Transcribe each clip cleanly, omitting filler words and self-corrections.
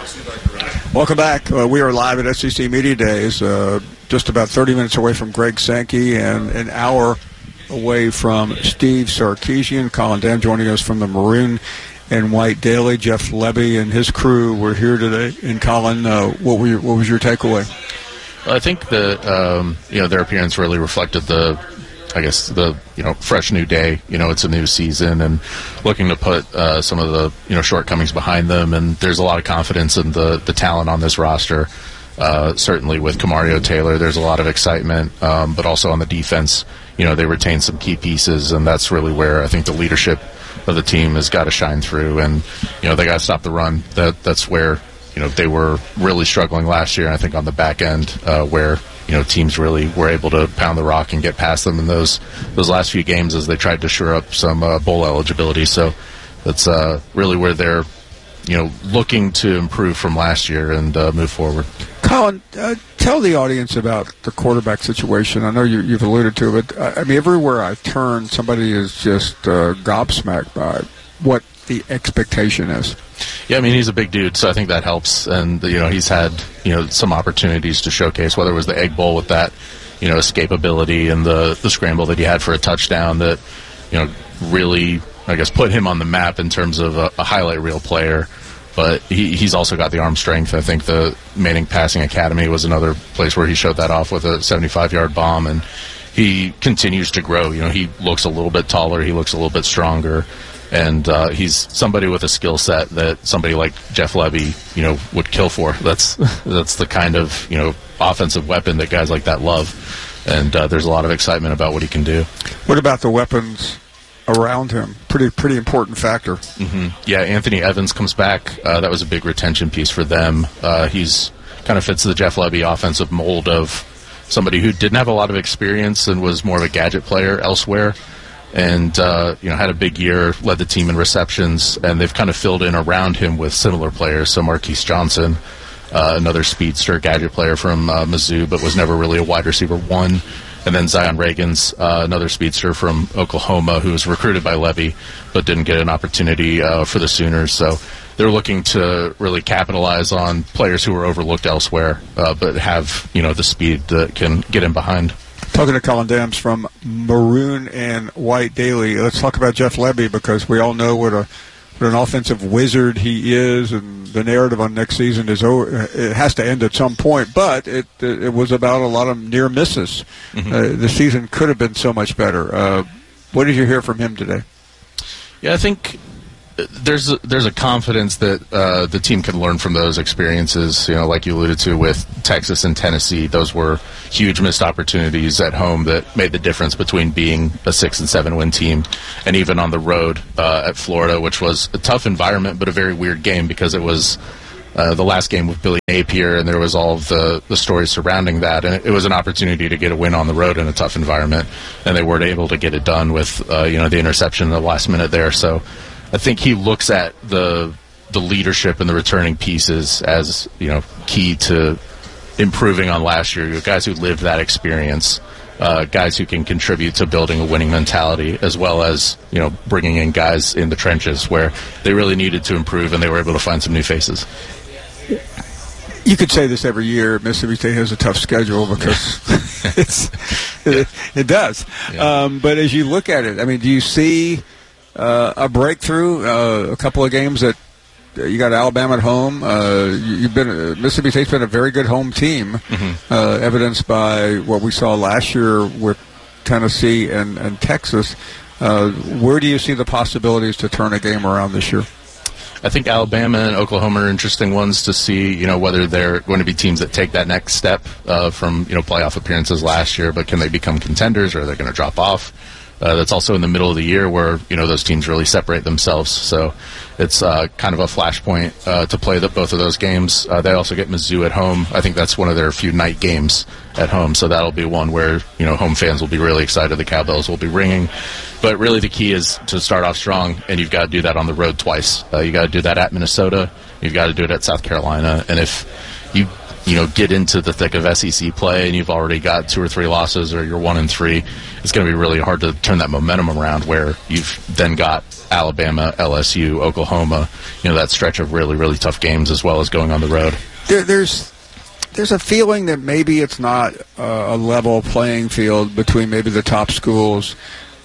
Welcome back. We are live at SEC Media Days, just about 30 minutes away from Greg Sankey and an hour away from Steve Sarkisian. Colin Dam joining us from the Maroon and White Daily. Jeff Lebby and his crew were here today. And Colin, what was your takeaway? Well, I think that their appearance really reflected the fresh new day. It's a new season and looking to put some of the shortcomings behind them. And there's a lot of confidence in the talent on this roster. Certainly with Kamario Taylor, there's a lot of excitement, but also on the defense, they retain some key pieces, and that's really where I think the leadership of the team has got to shine through. And they got to stop the run. That's where they were really struggling last year. And I think on the back end, where teams really were able to pound the rock and get past them in those last few games as they tried to shore up some bowl eligibility. So that's really where they're looking to improve from last year and move forward. Colin, tell the audience about the quarterback situation. I know you've alluded to it. I mean, everywhere I've turned, somebody is just gobsmacked by what the expectation is. Yeah, I mean, he's a big dude, so I think that helps. And, he's had, some opportunities to showcase, whether it was the Egg Bowl with that, escapability and the scramble that he had for a touchdown that, really, I guess, put him on the map in terms of a highlight reel player. But he's also got the arm strength. I think the Manning Passing Academy was another place where he showed that off with a 75-yard bomb, and he continues to grow. He looks a little bit taller. He looks a little bit stronger. And he's somebody with a skill set that somebody like Jeff Lebby, would kill for. That's the kind of, offensive weapon that guys like that love. And there's a lot of excitement about what he can do. What about the weapons around him? Pretty important factor. Mm-hmm. Yeah, Anthony Evans comes back. That was a big retention piece for them. He's kind of fits the Jeff Lebby offensive mold of somebody who didn't have a lot of experience and was more of a gadget player elsewhere. And, had a big year, led the team in receptions, and they've kind of filled in around him with similar players. So Marquise Johnson, another speedster, gadget player from Mizzou, but was never really a wide receiver one. And then Zion Reagans, another speedster from Oklahoma who was recruited by Lebby but didn't get an opportunity for the Sooners. So they're looking to really capitalize on players who were overlooked elsewhere but have, the speed that can get in behind. Talking to Colin Dams from Maroon and White Daily. Let's talk about Jeff Lebby because we all know what an offensive wizard he is, and the narrative on next season is it has to end at some point. But it was about a lot of near misses. Mm-hmm. The season could have been so much better. What did you hear from him today? Yeah, I think there's a confidence that the team can learn from those experiences. Like you alluded to with Texas and Tennessee, those were huge missed opportunities at home that made the difference between being a 6 and 7 win team and even on the road at Florida, which was a tough environment but a very weird game because it was the last game with Billy Napier and there was all of the stories surrounding that, and it was an opportunity to get a win on the road in a tough environment, and they weren't able to get it done with the interception in the last minute there. So I think he looks at the leadership and the returning pieces as key to improving on last year. Guys who lived that experience, guys who can contribute to building a winning mentality, as well as bringing in guys in the trenches where they really needed to improve and they were able to find some new faces. You could say this every year. Mississippi State has a tough schedule because it does. Yeah. But as you look at it, I mean, do you see a breakthrough? A couple of games that you got Alabama at home. Mississippi State's been a very good home team, mm-hmm. Evidenced by what we saw last year with Tennessee and Texas. Where do you see the possibilities to turn a game around this year? I think Alabama and Oklahoma are interesting ones to see, whether they're going to be teams that take that next step from, playoff appearances last year, but can they become contenders or are they going to drop off? That's also in the middle of the year where, those teams really separate themselves. So it's kind of a flashpoint to play both of those games. They also get Mizzou at home. I think that's one of their few night games at home. So that'll be one where, home fans will be really excited. The cowbells will be ringing. But really the key is to start off strong, and you've got to do that on the road twice. You got to do that at Minnesota. You've got to do it at South Carolina. And if you get into the thick of SEC play and you've already got 2 or 3 losses or you're 1-3, it's going to be really hard to turn that momentum around where you've then got Alabama, LSU, Oklahoma, that stretch of really, really tough games as well as going on the road. There's a feeling that maybe it's not a level playing field between maybe the top schools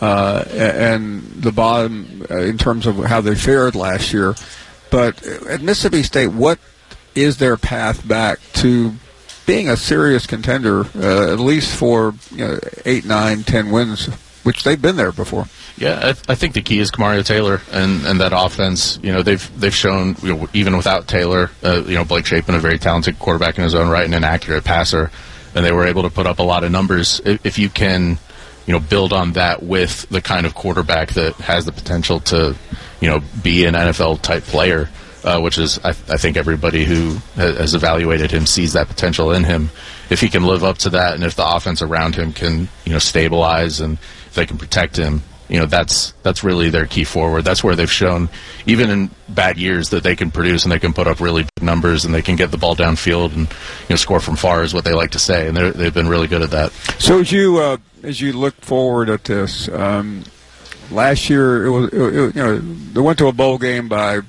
and the bottom in terms of how they fared last year. But at Mississippi State, what is their path back to being a serious contender, at least for 8, 9, 10 wins, which they've been there before? Yeah, I think the key is Kamario Taylor and that offense. They've shown even without Taylor, Blake Shapen, a very talented quarterback in his own right and an accurate passer, and they were able to put up a lot of numbers. If you can, build on that with the kind of quarterback that has the potential to, be an NFL type player. Which is, I think everybody who has evaluated him sees that potential in him. If he can live up to that, and if the offense around him can, stabilize, and if they can protect him, that's really their key forward. That's where they've shown, even in bad years, that they can produce and they can put up really big numbers and they can get the ball downfield and score from far is what they like to say, and they've been really good at that. So as you look forward at this, last year they went to a bowl game by.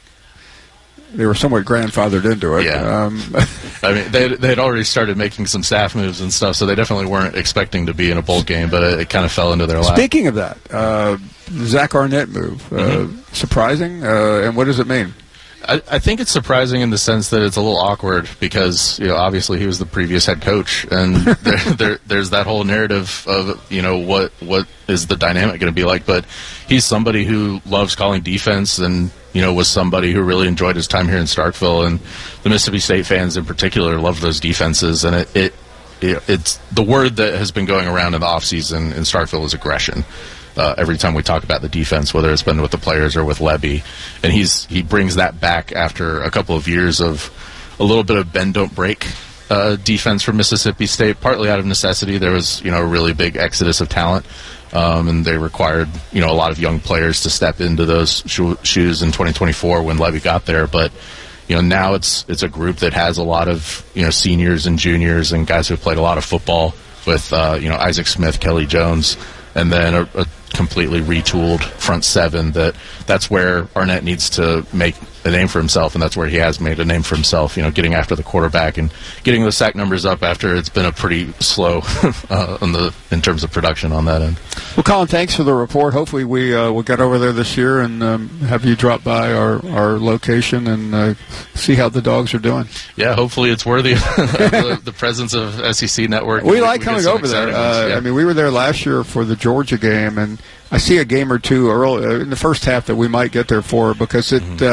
They were somewhat grandfathered into it. Yeah. I mean, they had already started making some staff moves and stuff, so they definitely weren't expecting to be in a bowl game, but it kind of fell into their lap. Speaking of that, Zach Arnett move, surprising, and what does it mean? I think it's surprising in the sense that it's a little awkward because obviously he was the previous head coach, and there's that whole narrative of what is the dynamic going to be like. But he's somebody who loves calling defense, and was somebody who really enjoyed his time here in Starkville, and the Mississippi State fans in particular love those defenses. And it's the word that has been going around in the offseason in Starkville is aggression. Every time we talk about the defense, whether it's been with the players or with Lebby, and he brings that back after a couple of years of a little bit of bend don't break defense from Mississippi State, partly out of necessity. There was a really big exodus of talent, and they required a lot of young players to step into those shoes in 2024 when Lebby got there. But now it's a group that has a lot of seniors and juniors and guys who have played a lot of football with Isaac Smith, Kelly Jones. And then a completely retooled front seven. That's where Arnett needs to make a name for himself, and that's where he has made a name for himself. Getting after the quarterback and getting the sack numbers up after it's been a pretty slow in terms of production on that end. Well, Colin, thanks for the report. Hopefully we'll get over there this year and have you drop by our location and see how the dogs are doing. Yeah, hopefully it's worthy of the presence of SEC Network. We like coming over there. Yeah. I mean, we were there last year for the Georgia game, and I see a game or two early in the first half that we might get there for because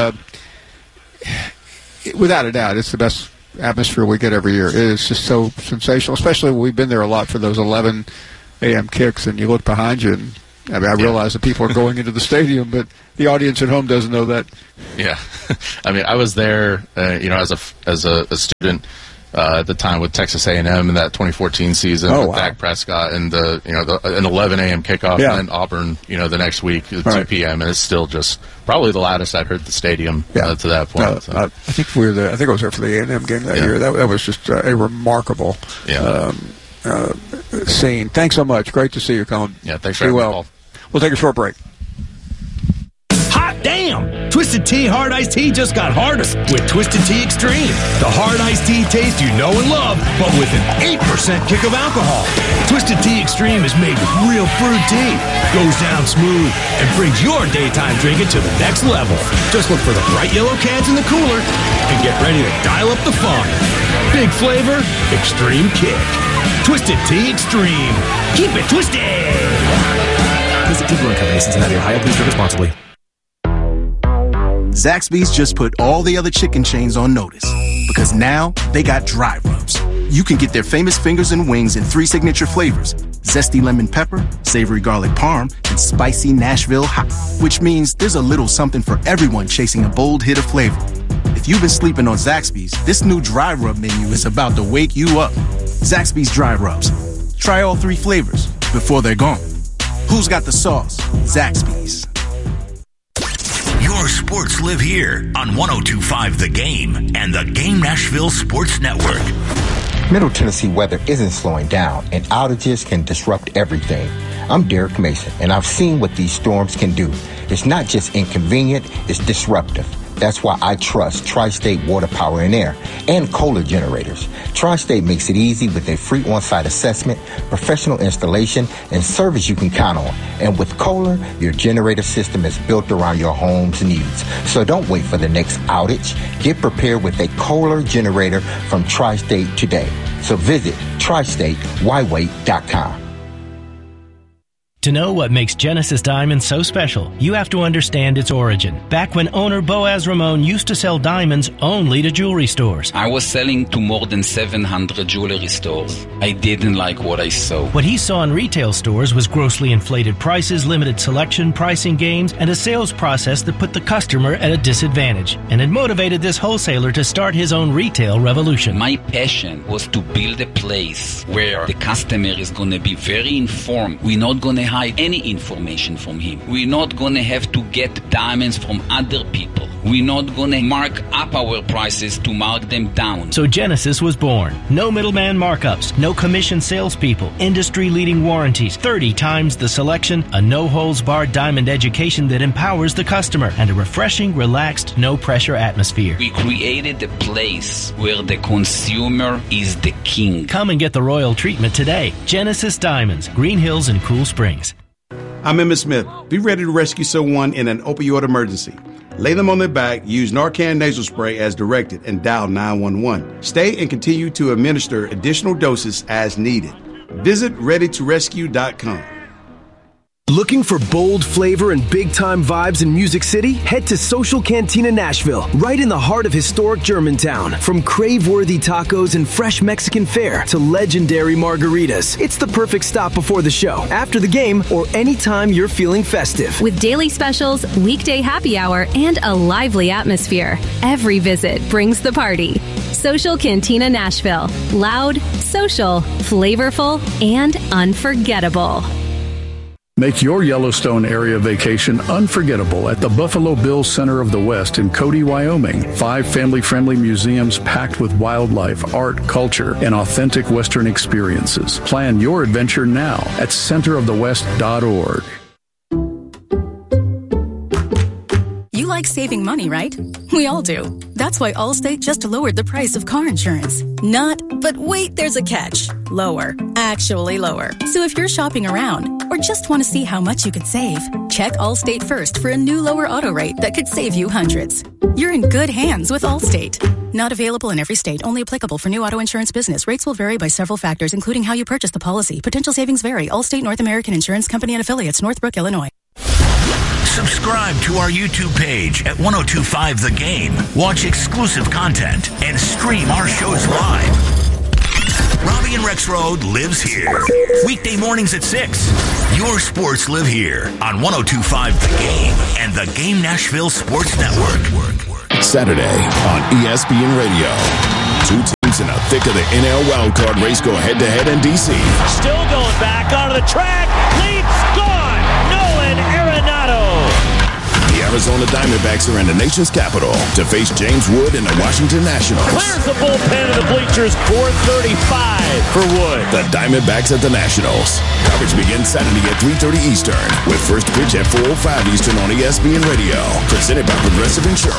without a doubt, it's the best atmosphere we get every year. It is just so sensational, especially when we've been there a lot for those 11 a.m. kicks, and you look behind you, and I realize that people are going into the stadium, but the audience at home doesn't know that. Yeah, I mean, I was there, as a student. At the time with Texas A&M in that 2014 season with Dak Prescott and an 11 a.m. kickoff, and then Auburn, the next week at 2 p.m. and it's still just probably the loudest I'd heard the stadium to that point. I think we were there. I think I was there for the A&M game that year. That was just a remarkable scene. Thanks so much. Great to see you, Colin. Yeah, thanks for having me, Paul. We'll take a short break. Hot damn! Twisted Tea Hard Iced Tea just got harder with Twisted Tea Extreme. The hard iced tea taste you know and love, but with an 8% kick of alcohol. Twisted Tea Extreme is made with real fruit tea, goes down smooth, and brings your daytime drinking to the next level. Just look for the bright yellow cans in the cooler and get ready to dial up the fun. Big flavor, extreme kick. Twisted Tea Extreme. Keep it twisted! Visit Brewing Company, Cincinnati, Ohio. Please drink responsibly. Zaxby's just put all the other chicken chains on notice because now they got dry rubs. You can get their famous fingers and wings in 3 signature flavors: zesty lemon pepper, savory garlic parm, and spicy Nashville hot, which means there's a little something for everyone chasing a bold hit of flavor. If you've been sleeping on Zaxby's, this new dry rub menu is about to wake you up. Zaxby's dry rubs. Try all 3 flavors before they're gone. Who's got the sauce? Zaxby's. You're Your sports live here on 102.5 The Game and the Game Nashville Sports Network. Middle Tennessee weather isn't slowing down, and outages can disrupt everything. I'm Derek Mason, and I've seen what these storms can do. It's not just inconvenient, it's disruptive. That's why I trust Tri-State Water, Power, and Air and Kohler generators. Tri-State makes it easy with a free on-site assessment, professional installation, and service you can count on. And with Kohler, your generator system is built around your home's needs. So don't wait for the next outage. Get prepared with a Kohler generator from Tri-State today. So visit tristatewhywait.com. To know what makes Genesis Diamonds so special, you have to understand its origin. Back when owner Boaz Ramon used to sell diamonds only to jewelry stores. I was selling to more than 700 jewelry stores. I didn't like what I saw. What he saw in retail stores was grossly inflated prices, limited selection, pricing games, and a sales process that put the customer at a disadvantage. And it motivated this wholesaler to start his own retail revolution. My passion was to build a place where the customer is going to be very informed. We're not going to hide any information from him. We're not going to have to get diamonds from other people. We're not going to mark up our prices to mark them down. So Genesis was born. No middleman markups, no commission salespeople, industry-leading warranties, 30 times the selection, a no-holds-barred diamond education that empowers the customer, and a refreshing, relaxed, no-pressure atmosphere. We created a place where the consumer is the king. Come and get the royal treatment today. Genesis Diamonds, Green Hills and Cool Springs. I'm Emmitt Smith. Be ready to rescue someone in an opioid emergency. Lay them on their back, use Narcan nasal spray as directed, and dial 911. Stay and continue to administer additional doses as needed. Visit ReadyToRescue.com. Looking for bold flavor and big-time vibes in Music City? Head to Social Cantina Nashville, right in the heart of historic Germantown. From crave-worthy tacos and fresh Mexican fare to legendary margaritas, it's the perfect stop before the show, after the game, or anytime you're feeling festive. With daily specials, weekday happy hour, and a lively atmosphere, every visit brings the party. Social Cantina Nashville. Loud, social, flavorful, and unforgettable. Make your Yellowstone area vacation unforgettable at the Buffalo Bills Center of the West in Cody, Wyoming. 5 family-friendly museums packed with wildlife, art, culture, and authentic Western experiences. Plan your adventure now at centerofthewest.org. You like saving money, right? We all do. That's why Allstate just lowered the price of car insurance. Not, but wait, there's a catch. Lower. Actually lower. So if you're shopping around or just want to see how much you could save, check Allstate first for a new lower auto rate that could save you hundreds. You're in good hands with Allstate. Not available in every state. Only applicable for new auto insurance business. Rates will vary by several factors, including how you purchase the policy. Potential savings vary. Allstate North American Insurance Company and Affiliates, Northbrook, Illinois. Subscribe to our YouTube page at 102.5 The Game. Watch exclusive content and stream our shows live. Robbie and Rex Road lives here. Weekday mornings at 6. Your sports live here on 102.5 The Game and the Game Nashville Sports Network. Saturday on ESPN Radio. 2 teams in the thick of the NL wildcard race go head-to-head in D.C. Still going back onto the track. Leaps gone. Nolan Arenado. The Arizona Diamondbacks are in the nation's capital to face James Wood and the Washington Nationals. Clears the bullpen of the bleachers. 4:35 for Wood. The Diamondbacks at the Nationals. Coverage begins Saturday at 3:30 Eastern with first pitch at 4:05 Eastern on ESPN Radio. Presented by Progressive Insurance.